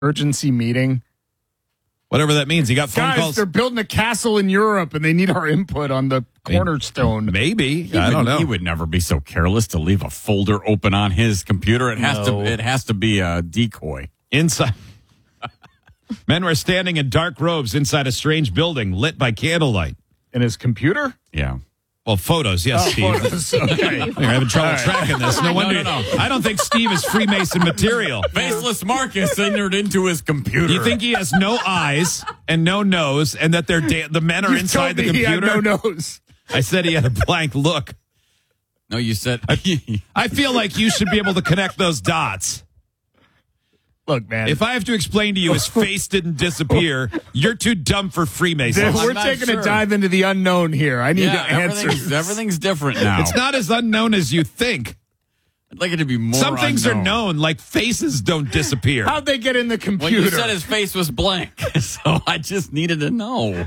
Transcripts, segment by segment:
Urgency meeting. Whatever that means. He got phone Guys, calls. they're building a castle in Europe, and they need our input on the cornerstone. Maybe. I don't know. He would never be so careless to leave a folder open on his computer. It has to be a decoy. Inside. Men were standing in dark robes inside a strange building lit by candlelight. In his computer? Yeah. Well, photos, yes, Steve. Photos. Okay. You're having trouble tracking this. No wonder. No. I don't think Steve is Freemason material. Faceless Marcus entered into his computer. Do you think he has no eyes and no nose, and that the men are You inside the told me he had computer? no nose. I said he had a blank look. No, you said. I feel like you should be able to connect those dots. Look, man. If I have to explain to you his face didn't disappear, you're too dumb for Freemasons. We're not taking sure. a dive into the unknown here. I need answers. Everything's different now. It's not as unknown as you think. I'd like it to be more. Some things are unknown. known, like faces don't disappear. How'd they get in the When computer? you said his face was blank, so I just needed to know.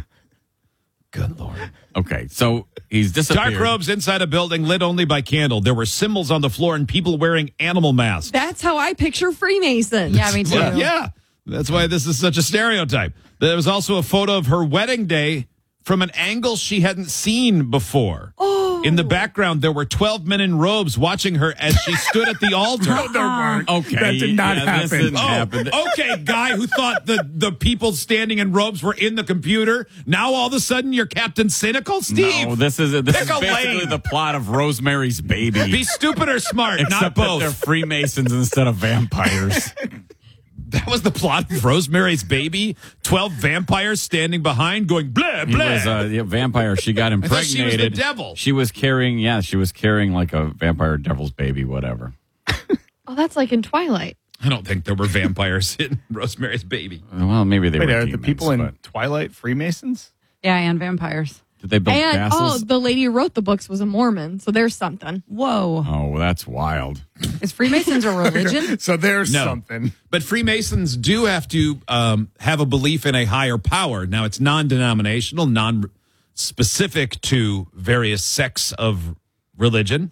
Good Lord. Okay, so he's disappeared. Dark robes inside a building lit only by candle. There were symbols on the floor and people wearing animal masks. That's how I picture Freemason. Yeah, me too. Well, yeah. That's why this is such a stereotype. There was also a photo of her wedding day from an angle she hadn't seen before. Oh. In the background, there were 12 men in robes watching her as she stood at the altar. No, there weren't. Okay, That did not this happen. didn't happen. Okay, guy who thought the people standing in robes were in the computer. Now all of a sudden you're Captain Cynical, Steve. No, this is Pick a basically lane. the plot of Rosemary's Baby. Be stupid or smart, Except not that they're both. Freemasons instead of vampires. That was the plot of Rosemary's Baby. 12 vampires standing behind going blah, He blah. was a vampire. She got thought she was the impregnated. devil. She was carrying like a vampire devil's baby, whatever. Oh, that's like in Twilight. I don't think there were vampires in Rosemary's Baby. Well, maybe they Wait, were are the demons, people in but Twilight Freemasons? Yeah, and vampires. did they build And castles? the lady who wrote the books was a Mormon, so there's something. Whoa. Oh, that's wild. Is Freemasons a religion? So there's No. something. But Freemasons do have to have a belief in a higher power. Now, it's non-denominational, non-specific to various sects of religion,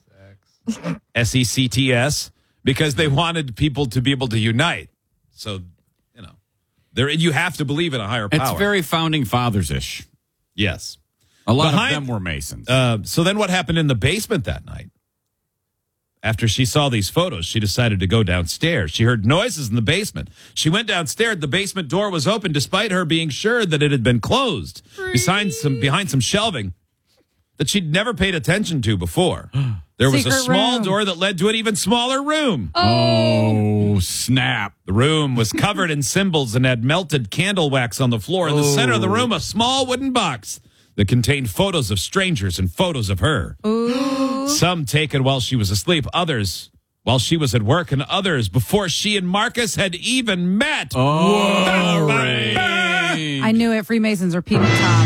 SECTS, because they wanted people to be able to unite. So, you have to believe in a higher power. It's very founding fathers-ish. Yes. A lot Behind- of them were Masons. So then what happened in the basement that night? After she saw these photos, she decided to go downstairs. She heard noises in the basement. She went downstairs. The basement door was open despite her being sure that it had been closed behind some shelving that she'd never paid attention to before. There was a Secret small room. door that led to an even smaller room. oh, snap. The room was covered in symbols and had melted candle wax on the floor. In the center of the room, a small wooden box that contained photos of strangers and photos of her. Some taken while she was asleep, others while she was at work, and others before she and Marcus had even met. Oh, Ray. I knew it. Freemasons are peanut tops.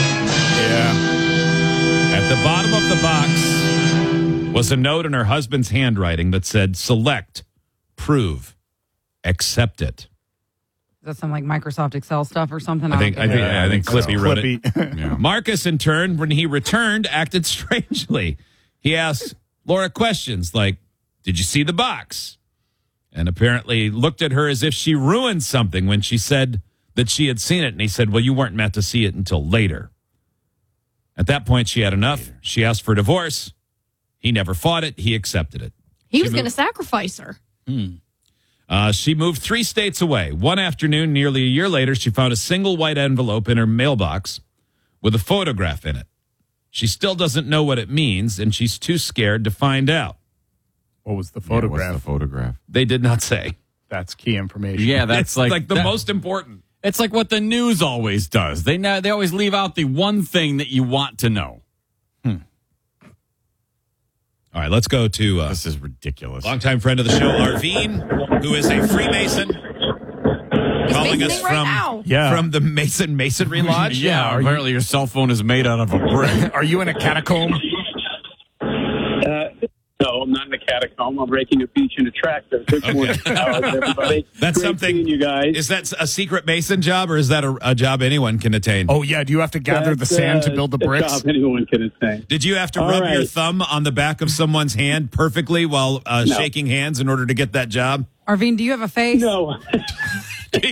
At the bottom of the box was a note in her husband's handwriting that said, "Select, prove, accept it." Is that some like Microsoft Excel stuff or something? I think Clippy wrote it. Clippy. Yeah. Marcus, in turn, when he returned, acted strangely. He asked Laura questions like, "Did you see the box?" And apparently looked at her as if she ruined something when she said that she had seen it. And he said, "Well, you weren't meant to see it until later." At that point, she had enough. She asked for divorce. He never fought it. He accepted it. He was going to sacrifice her. She moved 3 states away. One afternoon, nearly a year later, she found a single white envelope in her mailbox with a photograph in it. She still doesn't know what it means, and she's too scared to find out. What was the Yeah, photograph? what's the photograph? They did not say. That's key information. Yeah, that's It's like the that- most important. It's like what the news always does. They always leave out the one thing that you want to know. All right, let's go to This is ridiculous. longtime friend of the show, Arvine, who is a Freemason, calling us Masoning right now. Yeah. from the Masonry Lodge. Yeah, apparently your cell phone is made out of a brick. Are you in a catacomb? No, I'm not in a catacomb. I'm breaking a beach in a tractor. Good morning, everybody. That's Great something. seeing you guys. Is that a secret Mason job, or is that a job anyone can attain? Oh, yeah. Do you have to gather the That's, sand to build the a bricks? job anyone can attain. Did you have to All rub your right. thumb on the back of someone's hand perfectly while shaking hands in order to get that job? Arvine, do you have a face? No,